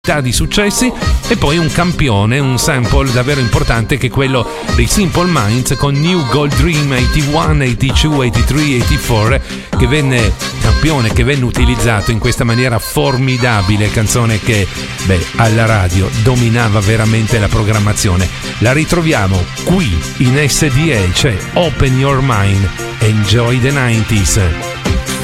di successi, e poi un campione, un sample davvero importante, che è quello dei Simple Minds con New Gold Dream 81, 82, 83, 84, che venne campione, che venne utilizzato in questa maniera formidabile, canzone che alla radio dominava veramente la programmazione. La ritroviamo qui in SDA, cioè Open Your Mind, Enjoy the 90s.